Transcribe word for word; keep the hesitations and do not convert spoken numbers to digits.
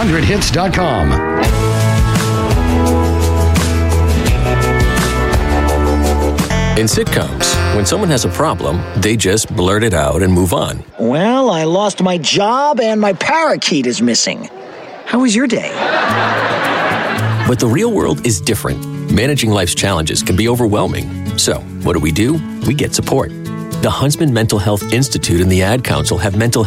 hundred hits dot com. In sitcoms, when someone has a problem, they just blurt it out and move on. Well, I lost my job and my parakeet is missing. How was your day? But the real world is different. Managing life's challenges can be overwhelming. So, what do we do? We get support. The Huntsman Mental Health Institute and the Ad Council have mental